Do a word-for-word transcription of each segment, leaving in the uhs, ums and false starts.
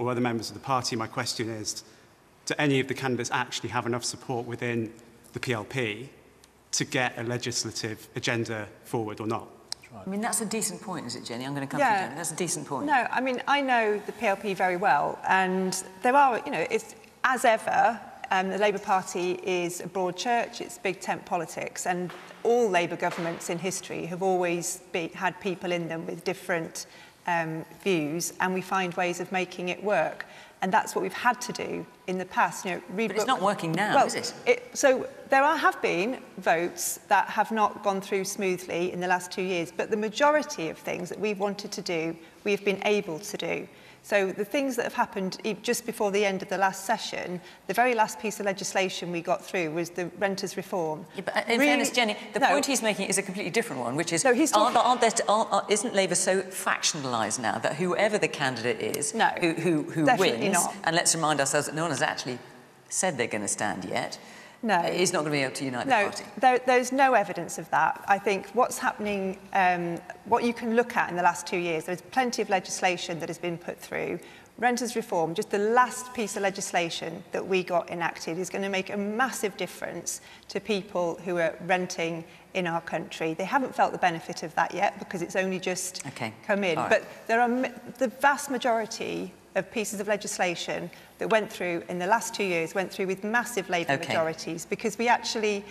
or other members of the party. My question is, do any of the candidates actually have enough support within the P L P to get a legislative agenda forward or not? I mean, that's a decent point, is it, Jenny? I'm going to come yeah. to you, Jenny. That's a decent point. No, I mean, I know the P L P very well, and there are, you know, it's, as ever, um, the Labour Party is a broad church, it's big tent politics, and all Labour governments in history have always be, had people in them with different um, views, and we find ways of making it work. And that's what we've had to do in the past. You know, read but it's book, not working now, well, is it? it? So there are, have been votes that have not gone through smoothly in the last two years, but the majority of things that we've wanted to do, we've been able to do. So the things that have happened just before the end of the last session, the very last piece of legislation we got through was the renters' reform. Yeah, but in really, fairness, Jenny, the no, point he's making is a completely different one, which is, no, he's aren't, aren't there, aren't, aren't, isn't Labour so factionalised now that whoever the candidate is no, who, who, who wins, not. and let's remind ourselves that no one has actually said they're going to stand yet, no. is not going to be able to unite no, the party? There, there's no evidence of that. I think what's happening, um, what you can look at in the last two years, there's plenty of legislation that has been put through. Renters' reform, just the last piece of legislation that we got enacted, is going to make a massive difference to people who are renting in our country. They haven't felt the benefit of that yet because it's only just okay. come in. Right. But there are the vast majority of pieces of legislation that went through in the last two years, went through with massive Labour okay. majorities, because we actually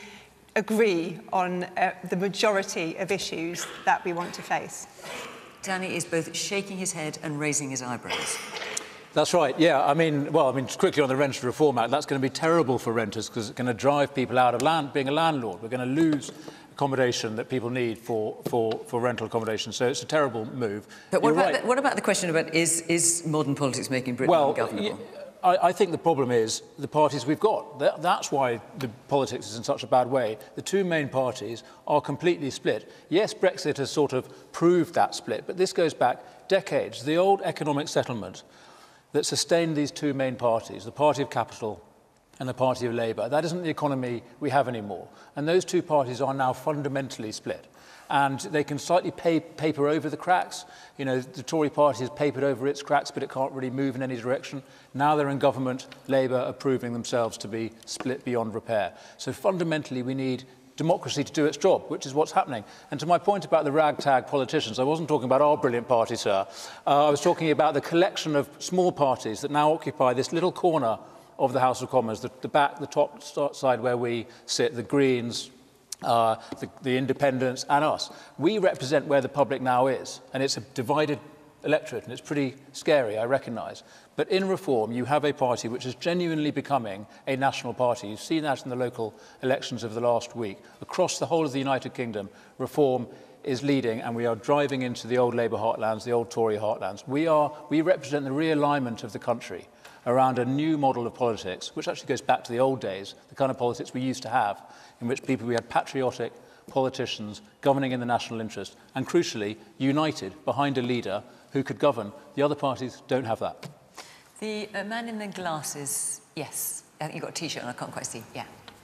agree on uh, the majority of issues that we want to face. Danny is both shaking his head and raising his eyebrows. That's right, yeah. I mean, well, I mean, quickly on the Renters Reform Act, that's going to be terrible for renters because it's going to drive people out of land, being a landlord. We're going to lose accommodation that people need for, for, for rental accommodation. So it's a terrible move. But what, You're about, right. the, what about the question about is, is modern politics making Britain well, ungovernable? I, I think the problem is the parties we've got. That, that's why the politics is in such a bad way. The two main parties are completely split. Yes, Brexit has sort of proved that split, but this goes back decades. The old economic settlement that sustained these two main parties, the party of capital and the party of Labour, that isn't the economy we have anymore. And those two parties are now fundamentally split. And they can slightly pay, paper over the cracks. You know, the Tory party has papered over its cracks, but it can't really move in any direction. Now they're in government, Labour are proving themselves to be split beyond repair. So fundamentally, we need democracy to do its job, which is what's happening. And to my point about the ragtag politicians, I wasn't talking about our brilliant party, sir. Uh, I was talking about the collection of small parties that now occupy this little corner of the House of Commons, the, the back, the top side where we sit, the Greens, uh, the, the Independents and us. We represent where the public now is, and it's a divided electorate, and it's pretty scary, I recognise. But in Reform, you have a party which is genuinely becoming a national party. You've seen that in the local elections of the last week. Across the whole of the United Kingdom, Reform is leading, and we are driving into the old Labour heartlands, the old Tory heartlands. We, are, we represent the realignment of the country around a new model of politics, which actually goes back to the old days, the kind of politics we used to have, in which people, we had patriotic politicians governing in the national interest, and crucially, united behind a leader who could govern. The other parties don't have that. The uh, man in the glasses, yes. I think you've got a T-shirt on, I can't quite see. Yeah.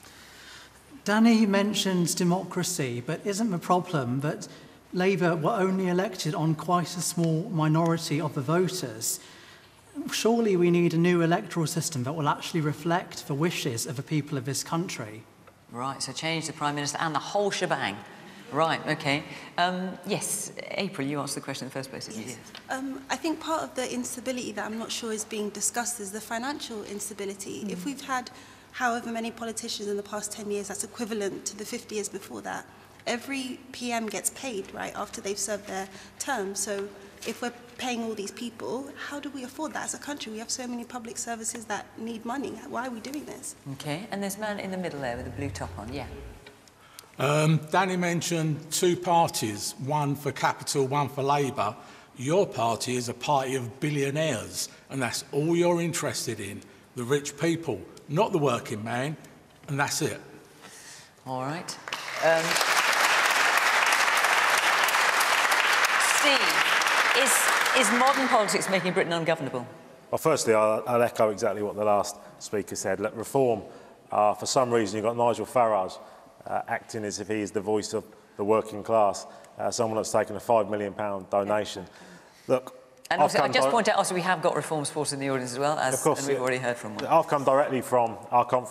Danny mentions democracy, but isn't the problem that Labour were only elected on quite a small minority of the voters? Surely we need a new electoral system that will actually reflect the wishes of the people of this country. Right, so change the Prime Minister and the whole shebang. Right, OK. Um, yes, April, you answered the question in the first place, didn't you? Yes. Um, I think part of the instability that I'm not sure is being discussed is the financial instability. Mm. If we've had however many politicians in the past ten years, that's equivalent to the fifty years before that. Every P M gets paid, right, after they've served their term. So if we're paying all these people, how do we afford that as a country? We have so many public services that need money. Why are we doing this? OK, and there's a man in the middle there with a blue top on, yeah. Um, Danny mentioned two parties, one for Capital, one for Labour. Your party is a party of billionaires, and that's all you're interested in, the rich people, not the working man, and that's it. All right. Um, Steve, is, is modern politics making Britain ungovernable? Well, firstly, I'll, I'll echo exactly what the last speaker said. Let Reform, uh, for some reason, you've got Nigel Farage uh, acting as if he is the voice of the working class, uh, someone that's taken a five million pound donation. Look, And I've also, I come just di- point out, also, we have got reform supporters in the audience as well, as, Of course, and we've yeah. already heard from one. I've come directly from our conference